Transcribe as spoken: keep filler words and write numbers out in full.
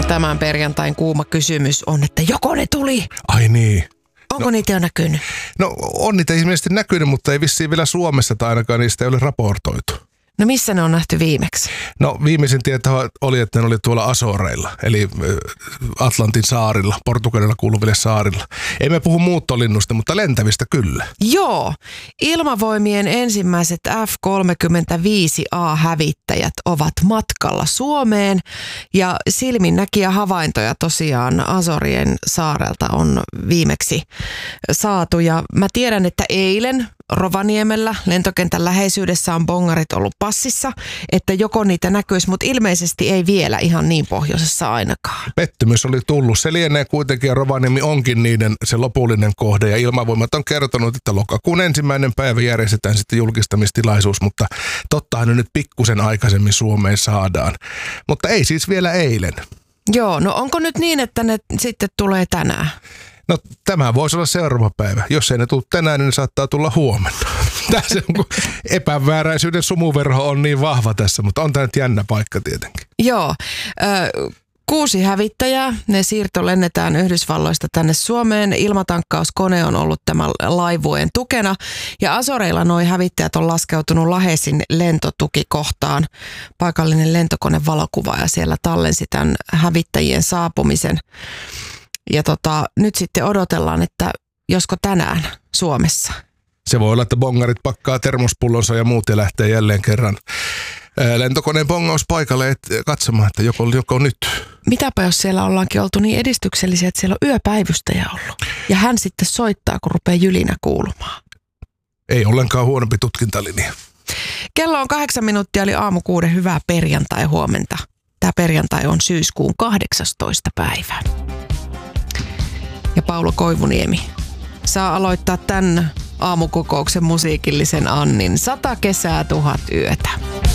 tämän perjantain kuuma kysymys on, että joko ne tuli? Ai niin. Onko no, niitä jo näkynyt? No on niitä ilmeisesti näkynyt, mutta ei vissiin vielä Suomessa tai ainakaan niistä ei ole raportoitu. No missä ne on nähty viimeksi? No viimeisin tieto oli, että ne oli tuolla Azoreilla, eli Atlantin saarilla, Portugalilla kuuluville saarilla. Ei me puhu muuttolinnusta, mutta lentävistä kyllä. Joo. Ilmavoimien ensimmäiset F kolmekymmentäviisi A-hävittäjät ovat matkalla Suomeen ja silminnäkijä havaintoja tosiaan Azorien saarelta on viimeksi saatu. Ja mä tiedän, että eilen Rovaniemellä lentokentän läheisyydessä on bongarit ollut passissa, että joko niitä näkyisi, mutta ilmeisesti ei vielä ihan niin pohjoisessa ainakaan. Pettymys oli tullut. Se lienee kuitenkin ja Rovaniemi onkin niiden se lopullinen kohde ja Ilmavoimat on kertonut, että lokakuun ensimmäinen päivä järjestetään sitten julkistamistilaisuus, mutta tottahan ne nyt pikkusen aikaisemmin Suomeen saadaan. Mutta ei siis vielä eilen. Joo, no onko nyt niin, että ne sitten tulee tänään? No tämä voisi olla seuraava päivä. Jos ei ne tule tänään, niin ne saattaa tulla huomenna. Tässä on, kun epämääräisyyden sumuverho on niin vahva tässä, mutta on tämä nyt jännä paikka tietenkin. Joo. Ö, kuusi hävittäjää. Ne siirtolennetään Yhdysvalloista tänne Suomeen. Ilmatankkauskone on ollut tämän laivueen tukena. Ja Azoreilla nuo hävittäjät on laskeutunut Lahesin lentotukikohtaan. Paikallinen lentokone valokuvaaja siellä tallensi tämän hävittäjien saapumisen. Ja tota, nyt sitten odotellaan, että josko tänään Suomessa. Se voi olla, että bongarit pakkaa termospullonsa ja muut ja lähtee jälleen kerran lentokoneen bongauspaikalle katsomaan, että joko, joko nyt. Mitäpä jos siellä ollaankin oltu niin edistyksellisiä, että siellä on yöpäivystäjä ollut. Ja hän sitten soittaa, kun rupeaa jylinä kuulumaan. Ei ollenkaan huonompi tutkintalinja. Kello on kahdeksan minuuttia, eli aamu kuuden. Hyvää perjantai huomenta. Tämä perjantai on syyskuun kahdeksastoista päivä. Ja Paulo Koivuniemi saa aloittaa tämän aamukokouksen musiikillisen Annin Sata kesää, tuhat yötä.